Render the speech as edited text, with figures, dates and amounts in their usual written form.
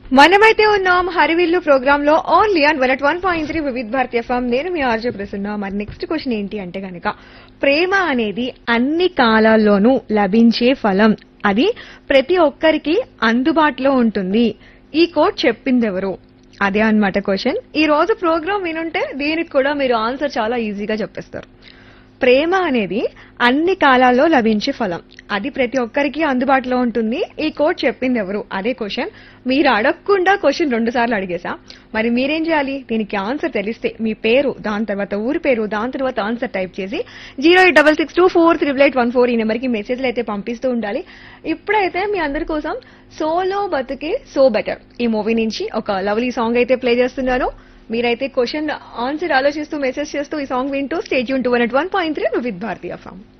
మనమైతే ఉన్నాం హరివిల్లు ప్రోగ్రామ్ లో ఓన్లీ ఆన్ 101.3 వివిధ భారతి ఎఫ్ఎం. నేను మీ ఆర్జే ప్రసన్న. మరి నెక్స్ట్ క్వశ్చన్ ఏంటి అంటే గనక, ప్రేమ అనేది అన్ని కాలాల్లోనూ లభించే ఫలం, అది ప్రతి ఒక్కరికి అందుబాటులో ఉంటుంది. ఈ కోట్ చెప్పిందెవరు? అదే అన్నమాట క్వశ్చన్. ఈ రోజు ప్రోగ్రామ్ వినుంటే దీనికి కూడా మీరు ఆన్సర్ చాలా ఈజీగా చెప్పేస్తారు. ప్రేమ అనేది అన్ని కాలాల్లో లభించే ఫలం, అది ప్రతి ఒక్కరికి అందుబాటులో ఉంటుంది. ఈ కోట్ చెప్పింది ఎవరు? అదే క్వశ్చన్. మీరు అడగకుండా క్వశ్చన్ 2 సార్లు అడిగేసా. మరి మీరేం చేయాలి? దీనికి ఆన్సర్ తెలిస్తే మీ పేరు, దాని తర్వాత ఊరి పేరు, దాని తర్వాత ఆన్సర్ టైప్ చేసి 08662438814 ఈ నెంబర్కి మెసేజ్లు అయితే పంపిస్తూ ఉండాలి. ఇప్పుడైతే మీ అందరి కోసం సోలో బతుకే సో బెటర్ ఈ మూవీ నుంచి ఒక లవ్లీ సాంగ్ అయితే ప్లే చేస్తున్నాను. మీరైతే క్వశ్చన్ ఆన్సర్ ఆలోచిస్తూ మెసేజ్ చేస్తూ ఈ సాంగ్ వింటూ స్టే ట్యూన్ టు 101.3 వివిధ భారతి ఎఫ్ఎం.